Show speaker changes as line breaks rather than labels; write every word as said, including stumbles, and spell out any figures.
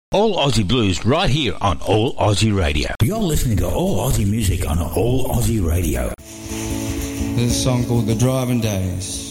All Aussie Blues right here on All Aussie Radio.
You're listening to All Aussie Music on All Aussie Radio.
There's a song called The Driving Days.